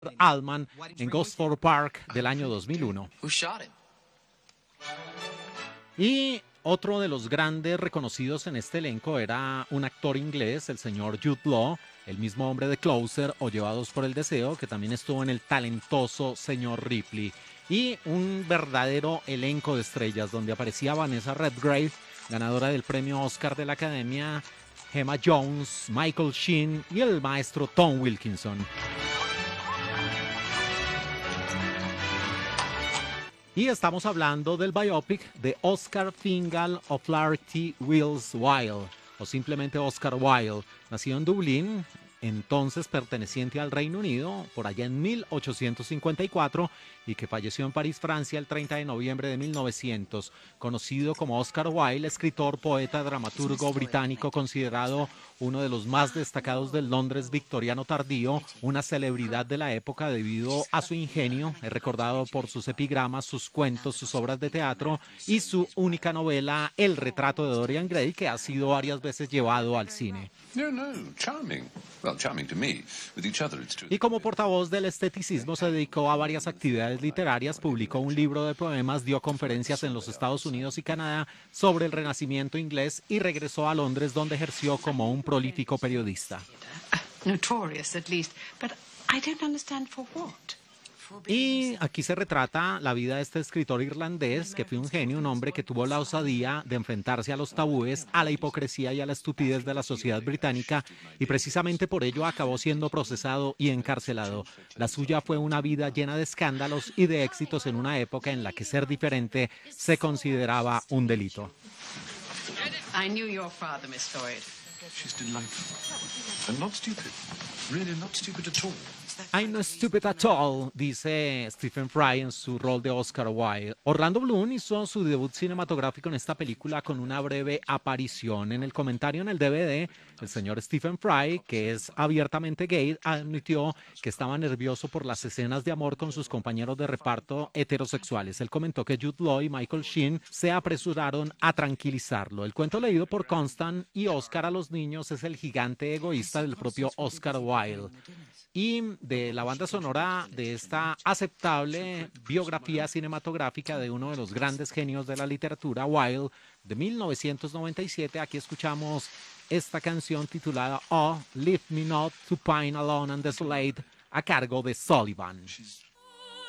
Altman en Gosford Park del año 2001. Y otro de los grandes reconocidos en este elenco era un actor inglés, el señor Jude Law, el mismo hombre de Closer o Llevados por el Deseo, que también estuvo en el talentoso señor Ripley. Y un verdadero elenco de estrellas donde aparecía Vanessa Redgrave, ganadora del premio Oscar de la Academia, Gemma Jones, Michael Sheen y el maestro Tom Wilkinson. Y estamos hablando del biopic de Oscar Fingal O'Flaherty Wills Wilde, o simplemente Oscar Wilde, nacido en Dublín, entonces perteneciente al Reino Unido, por allá en 1854, y que falleció en París, Francia, el 30 de noviembre de 1900. Conocido como Oscar Wilde, escritor, poeta, dramaturgo británico, considerado uno de los más destacados del Londres victoriano tardío, una celebridad de la época debido a su ingenio, es recordado por sus epigramas, sus cuentos, sus obras de teatro y su única novela, El retrato de Dorian Gray, que ha sido varias veces llevado al cine. Y como portavoz del esteticismo se dedicó a varias actividades literarias, publicó un libro de poemas, dio conferencias en los Estados Unidos y Canadá sobre el Renacimiento inglés y regresó a Londres, donde ejerció como un prolífico periodista. Y aquí se retrata la vida de este escritor irlandés, que fue un genio, un hombre que tuvo la osadía de enfrentarse a los tabúes, a la hipocresía y a la estupidez de la sociedad británica, y precisamente por ello acabó siendo procesado y encarcelado. La suya fue una vida llena de escándalos y de éxitos en una época en la que ser diferente se consideraba un delito. I knew your father, Miss Floyd. She's delightful. And not stupid. Really not stupid at all. I'm not stupid at all, dice Stephen Fry en su rol de Oscar Wilde. Orlando Bloom hizo su debut cinematográfico en esta película con una breve aparición. En el comentario en el DVD, el señor Stephen Fry, que es abiertamente gay, admitió que estaba nervioso por las escenas de amor con sus compañeros de reparto heterosexuales. Él comentó que Jude Law y Michael Sheen se apresuraron a tranquilizarlo. El cuento leído por Constant y Oscar a los niños es el gigante egoísta del propio Oscar Wilde. Y de la banda sonora de esta aceptable biografía cinematográfica de uno de los grandes genios de la literatura, Wilde, de 1997, aquí escuchamos esta canción titulada Oh, Leave Me Not to Pine Alone and Desolate, a cargo de Sullivan.